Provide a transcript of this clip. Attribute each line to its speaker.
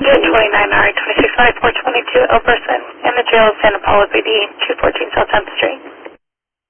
Speaker 1: Unit 29R 265422 Elberson in the jail of Santa Paula PD, 214 South 10th Street.